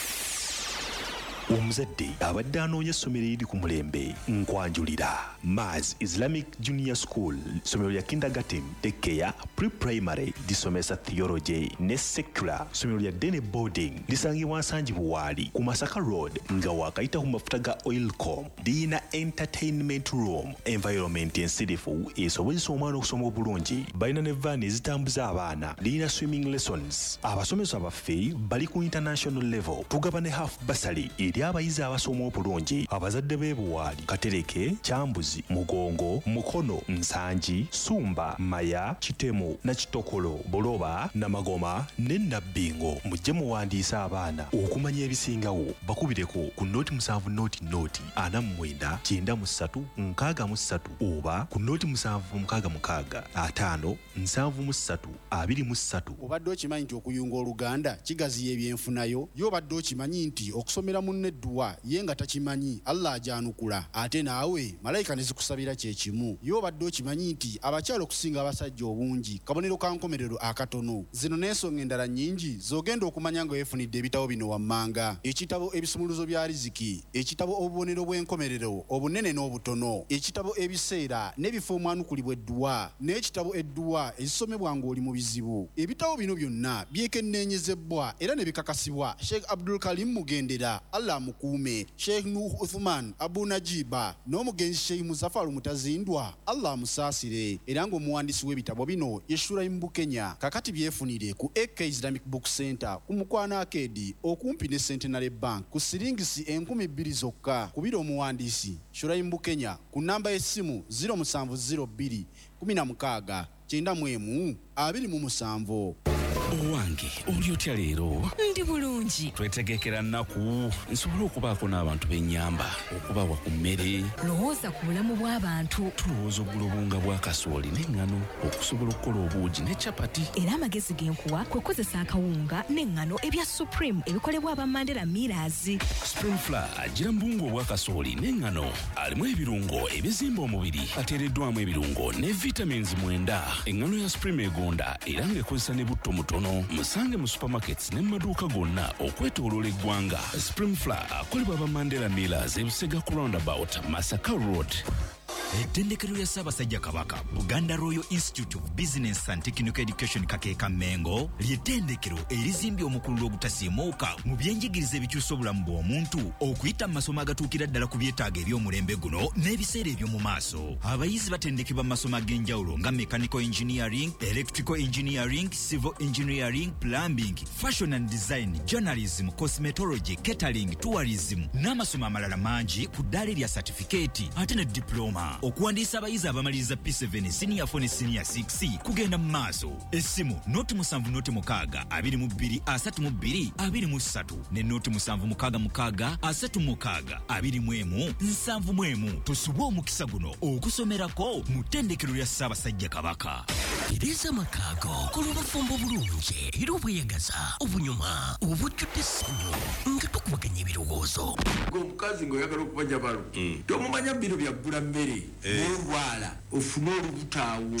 S7: Omuzadde abadde anoonya essomero eriri ku mulembe nkwanjulira Maz Islamic Junior School ssomero lya kindergarten daycare pre-primary lisomesa theology ne secular ssomero lya dene boarding lisangibwa Nsanji Buwaali ku Masaka Road nga wakayita ku mafuta ga Oilcom liyina entertainment room environment ensirifu esobozesa omwana okusoma obulungi balina ne vaani ezitambuza abaana liyina swimming lessons abasomesa baffe bali ku international level tugaba ne half basali eri abayizi abasoma obulungi abazadde b'e Buwaali Katereke Kyambuzi Mugongo Mukono Nsanji Sumba Maya Kitemu na Kitokolo Boloba Namagoma ne Nabbingo mujje muwandiisa abaana okumanya ebisingawo bakubireko ku noti musanvu noti noti ana mu mwenda kyenda mu ssatu nkaaga mu ssatu oba ku noti musanvu mukaaga mukaaga ataano nsanvu mu ssatu abiri mu ssatu.
S8: Obadde okimanyi nti okuyunga Oluganda kigaziya ebyenfunayo yo obadde okimanyi nti okusomera munne edduwa ye nga takimanyi Allah ajanukula ate naawe malayika ne zikusabira kye kimu yo obadde okimanyi nti abakyalo okusinga abasajja obungi kabonero ka nkomerero akatono zino n'ensonga endala nnyingi zogenda okumanya nga weefunidde ebitabo bino wammanga ekitabo ebisumuluzo bya riziki ekitabo obubonero bw'enkomerero obunene n'obutono ekitabo ebiseera n'ebifo omwanukulibwa edduwa n'ekitabo edduwa ezisomebwa ng'oli mu bizibu ebitabo bino byonna byekenneenyezebwa era ne bikakasibwa Sheikh Abdul Karim Mugendera Allah mukuume Sheikh Nuh Uthman Abu Najiba n'omugenzi Sheikh Muzafaru Mutazindwa Allah musaasire era ng'omuwandiisi w'ebitabo bino yeshura mu Kenya kakati byefunire ku A K Islamic Book Center ku Mukwana Arcade okumpi ne Centenary Bank ku siringisi enkumi bbiri zokka kubira omuwandiisi Shura mu Kenya ku namba y'essimu zero seven zero two kumi na mukaaga kyenda mu emu abiri mu musanvu.
S9: Owange oli otya leero?
S10: Ndi bulungi.
S9: Twetegekera nnaku nsobola okubaako n'abantu b'ennyamba okubawa ku mmere.
S10: Lowooza ku bulamu bw'abantu.
S9: Tulowooza oggula obunga bwa kasooli n'eŋŋano okusobola okukola obuugi ne capati.
S10: Era amagezi g'enkuwa kwe kukozesa akawunga n'eŋŋano ebya Supreme ebikolebwa aba Mandela Millers.
S9: Spring Flour agira mbungu obwa kasooli n'eŋŋano alimu ebirungo ebizimba omubiri ateereddwamu ebirungo ne vitamins mwenda. Eŋŋano ya Supreme egonda era ng'ekozesa ne butto mutono. Musange mu supermarkets ne maduuka gonna okwetooloola eggwanga. Spring Flour akolebwa aba Mandela Millers e Busega ku roundabout Masaka Road.
S11: Ettendekero lya Ssaabasajja Kabaka Buganda Royal Institute of Business and Technical Education Kakeeka Mengo ly'ettendekero erizimbye omukululo ogutasiimuuka mu byenjigiriza ebikyusa obulamu bw'omuntu okuyita mu masomo agatuukira ddala ku byetaago eby'omulembe guno n'ebiseera eby'omu maaso. Abayizi batendekebwa mu masomo ag'enjawulo nga mechanical engineering, electrical engineering, civil engineering, plumbing, fashion and design, journalism, cosmetology, catering, tourism n'amasomo amalala mangi ku ddaala erya certificate ate ne diploma. Okuwandiisa abayizi abamaliriza P seven senior four ne senior six kugenda mu maaso. Essimu noti musanvu noti mukaaga abiri mu bbiri asatu mu bbiri abiri mu ssatu ne noti musanvu mukaaga mukaaga asatu mukaaga abiri mu emu nsanvu mu emu. Tosubwa omukisa guno okusomerako mu ttendekero lya Ssaabasajja Kabaka.
S2: Tereza Makaago kola obufumbo bulungi era obweyagaza obunyuma obujjudde essanyu nga tukubaganya ebirowoozo.
S5: Omukazi ng'oyagala okubanja balo tomumanya biro bya bbula mmere n'olwala ofune olubutaawo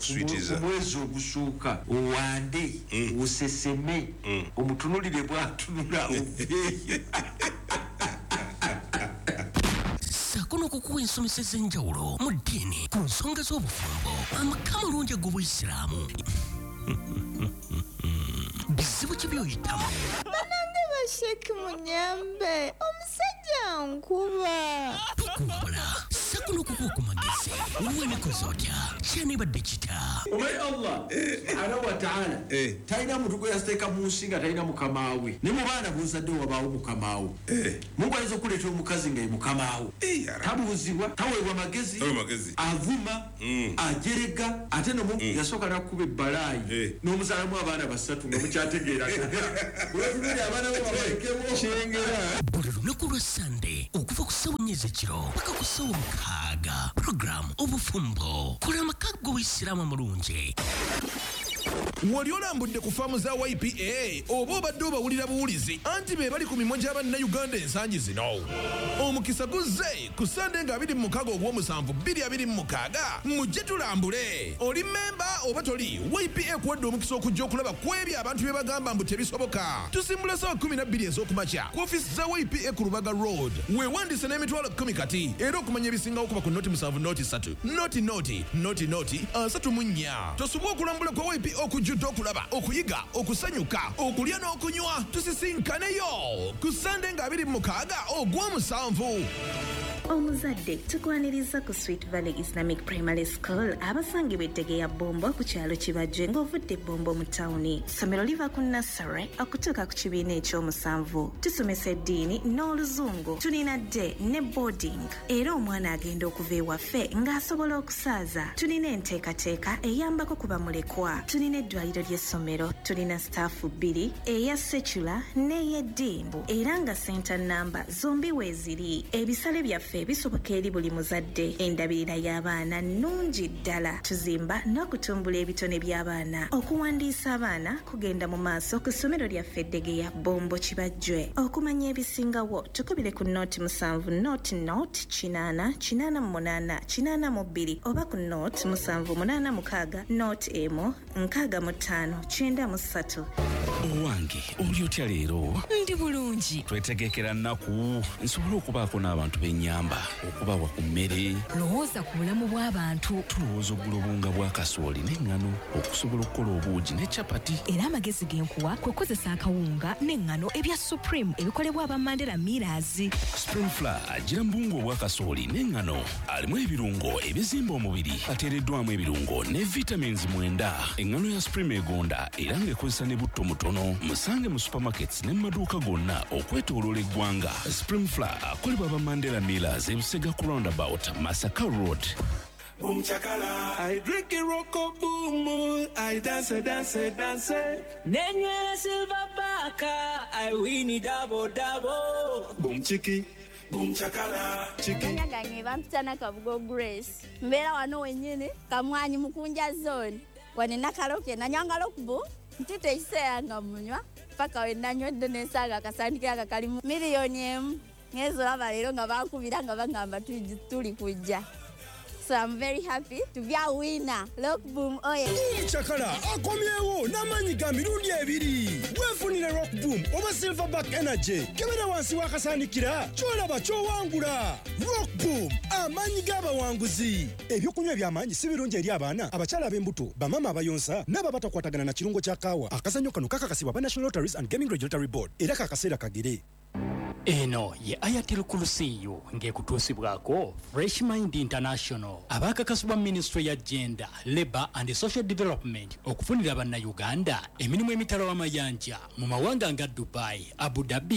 S5: omwezi ogusooka owande oseseme omutunulire bw'atunula oveeyo.
S2: Sakono okukuwa ensomesa ez'enjawulo mu ddiini ku nsonga z'obufumbo amaka amalungi ag'Obuyisiraamu. Bizibu ki by'oyitamu?
S12: Banange basheki munyambe omusajja nkuba.
S2: Tukumbula kuno kuko magese uwene kozotya chani badechita
S12: umay Allah subhanahu wa ta'ala taina mutu ko yasteka mushinga taina mukamawe ni mubana buzadde wabawo mukamawe Mungu alizo kuleta omukazi ngai mukamawe tabuzibwa taweebwa magezi avuma ajerega ate no Mungu yasoka nakube balayi no muzalamu abana basatu ngo mukyategeera wefunira abana bo babalekemo shengera
S2: buli lunaku lwa Sunday okuva ku ssaawa nnya ez'ekiro paka ku ssaawa mukaaga program obufumbo kola amakago w'isiraamu mulungi
S13: wali olambudde ku faamu za Y P A oba obadde obawulira buwulizi anti be bali ku mimwa gy'abannayuganda ensangi zino omukisa guzze ku Sunday nga abiri mu mukaaga ogw'omusanvu bbiri abiri mu mukaaga mujje tulambule oli memba oba toli Y P A kuwadde omukisa okujja okulaba ku ebyo abantu bye bagamba mbu tebisoboka tusimbula ssaawa kumi na bbiri ez'okumakya ku ofiisi za Y P A ku Lubaga Road weewandise n'emitwalo kkumi kati era okumanya ebisingawo kuba ku noti musanvu noti ssatu noti noti noti noti asatu mu nnya tosubwa okulambula kwa Y P A okujjudde okulaba okuyiga okusanyuka okulya n'okunywa tusisinkanayo ku Sunday nga abiri mu mukaaga ogw'omusanvu
S14: omuzadde tukwaniriza ku Sweet Valley Islamic Primary School abasangibwa Ettegeya Bombo ku kyalo Kibajje ng'ovudde Bombo mu tawuni ssomero liva ku nursery okutuuka ku kibiina eky'omusanvu tusomesa eddiini n'oluzungu tulina dde ne boarding era omwana agenda okuva ewaffe ng'asobola okusaaza tulina enteekateeka eyambako ku bamulekwa tulina eddwaliro ly'essomero tulina staafu bbiri eya secular n'ey'eddiini era nga center namba zombi weeziri ebisale byaffe bisoboka eri buli muzadde endabirira y'abaana nnungi ddala tuzimba n'okutumbula ebitone by'abaana okuwandiisa abaana kugenda mu maaso ku ssomero lyaffe Ettegeya Bombo Kibajje okumanya ebisingawo tukubire ku nooti musanvu nooti nooti kinaana kinaana mu munaana kinaana mu bbiri oba ku nooti musanvu munaana mukaaga nooti emu nkaaga mu ttaano kyenda mu ssatu
S9: owange oli otya leero
S10: ndi bulungi
S9: twetegekera nnaku nsobola okubaako n'abantu b'ennyamba okubawa ku mmere
S10: lowooza ku bulamu bw'abantu
S9: tulowooza oggula obunga bwa kasooli n'eŋŋano okusobola okukola obuugi ne capati
S10: era amagezi genkuwa kwe kukozesa akawunga n'eŋŋano ebya Supreme ebikolebwa aba Mandela Millers
S9: Spring Flour agira mbungu obwa kasooli n'eŋŋano alimu ebirungo ebizimba omubiri ateereddwamu ebirungo ne vitamins mwenda eŋŋano ya Supreme egonda era ng'ekozesa ne butto mutono musange mu supermarkets ne mu maduuka gonna okwetooloola eggwanga Spring Flour akolebwa aba Mandela Millers ebusega ku roundabout Masaka Road.
S15: Boom chakala, I drink a rocko boom, I dance, dance, dance. Nenye silver baka, I win it double double. Boom chiki, boom chakala, chiki.
S16: Nyagange bampitana kabugo Grace. Mbera wano wenyene, kamwanyi mukunja zone. Wanena kaloke na nyanga lokbu, ntite isea nga munywa. Paka wenanywa dene saga kasandike akakalimu milioni emu. Ngezo lava lero nga bakubira nga bangamba tuli kujja. So I'm very happy to be a winner. Look boom, oh yeah.
S15: Boom chakala, akomyewo namanyi ga mirundi ebiri. Wefunire rock boom oba silverback energy. Kebera wansi wakasanikira, kyolaba kyowangula. Rock boom, amanyi g'abawanguzi. Ebyokunywa by'amanyi si birungi eri abaana, abakyala ab'embuto, bamama abayonsa, n'abo batakwatagana na kirungo kya kaawa. Akazannyo kano kakakasibwa ba National Lotteries and Gaming Regulatory Board. Era kakaseera kagere.
S17: Eno ye Ayatel Kulusiyo ngekutuusibwako Fresh Mind International abakakasibwa Ministry ya Gender, Labour and Social Development okufunira bannayuganda emirimu emitalo amayanja mu mawanga nga Dubai, Abu Dhabi